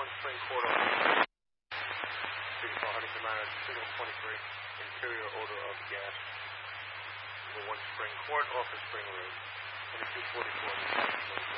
1 Spring Court office. Speaking for Huntington Manor, signal 23, interior odor of gas. Number 1 Spring Court, office Spring Road. 2244.